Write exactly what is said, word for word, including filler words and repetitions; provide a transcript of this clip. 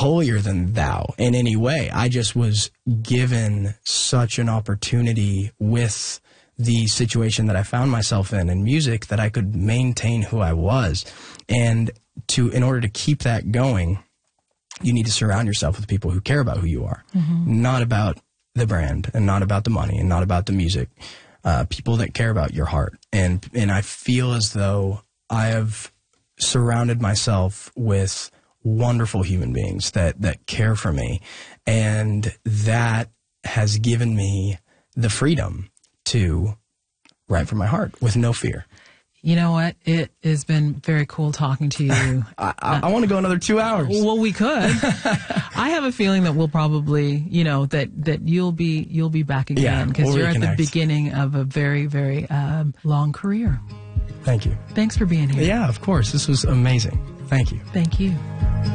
holier than thou in any way. I just was given such an opportunity with the situation that I found myself in in music that I could maintain who I was. And to in order to keep that going, you need to surround yourself with people who care about who you are, mm-hmm. not about the brand and not about the money and not about the music. Uh, people that care about your heart. And and I feel as though I have surrounded myself with wonderful human beings that, that care for me. And that has given me the freedom to write from my heart with no fear. You know what? It has been very cool talking to you. I, I, I want to go another two hours. Well, we could. I have a feeling that we'll probably, you know, that, that you'll be you'll be back again because yeah, we'll you're reconnect. at the beginning of a very, very um, long career. Thank you. Thanks for being here. Yeah, of course. This was amazing. Thank you. Thank you.